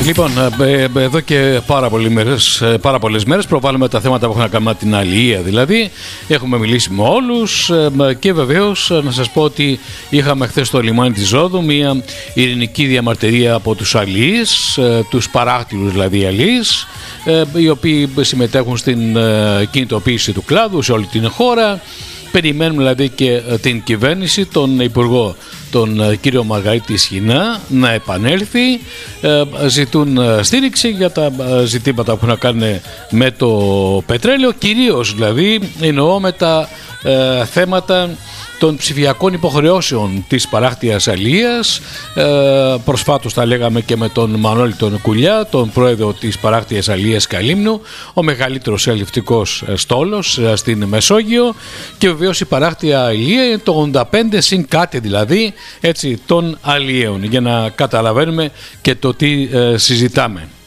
Λοιπόν, εδώ και πάρα πολλές μέρες προβάλλουμε τα θέματα που έχουν να κάνουν με την αλληλεία. Δηλαδή, έχουμε μιλήσει με όλους και βεβαίως να σας πω ότι είχαμε χθες στο λιμάνι της Ρόδου μια ειρηνική διαμαρτυρία από τους αλληλείς, τους παράκτηρους δηλαδή αλληλείς, οι οποίοι συμμετέχουν στην κινητοποίηση του κλάδου σε όλη την χώρα. Περιμένουμε δηλαδή και την κυβέρνηση, τον Υπουργό, τον κύριο Μαργαρίτη Σχοινά, να επανέλθει. Ζητούν στήριξη για τα ζητήματα που έχουν να κάνουν με το πετρέλαιο, κυρίως δηλαδή εννοώ με τα θέματα των ψηφιακών υποχρεώσεων της παράκτειας αλληλείας. Προσφάτως τα λέγαμε και με τον Μανώλη τον Κουλιά, τον πρόεδρο της παράκτειας αλληλείας Καλύμνου, ο μεγαλύτερος αλληλευτικός στόλος στην Μεσόγειο, και βεβαίως η παράκτεια αλληλεία είναι το 85 συν κάτι δηλαδή, έτσι, των αλλιέων, για να καταλαβαίνουμε και το τι συζητάμε.